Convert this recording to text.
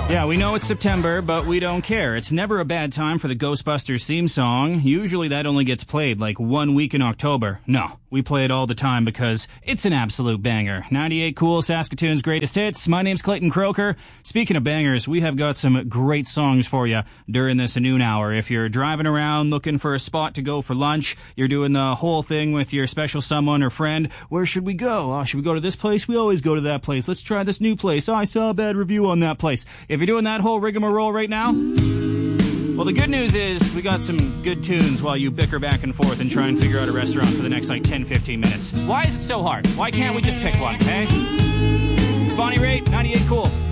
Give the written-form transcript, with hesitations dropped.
Yeah, we know it's September, but we don't care. It's never a bad time for the Ghostbusters theme song. Usually that only gets played like 1 week in October. No, we play it all the time because it's an absolute banger. 98 Cool, Saskatoon's greatest hits. My name's Clayton Croker. Speaking of bangers, we have got some great songs for you during this noon hour. If you're driving around looking for a spot to go for lunch, you're doing the whole thing with your special someone or friend, where should we go? Oh, should we go to this place? We always go to that place. Let's try this new place. Oh, I saw a bad review on that place. If you're doing that whole rigmarole right now, well, the good news is we got some good tunes while you bicker back and forth and try and figure out a restaurant for the next, 10-15 minutes. Why is it so hard? Why can't we just pick one, okay? It's Bonnie Raitt, 98 Cool.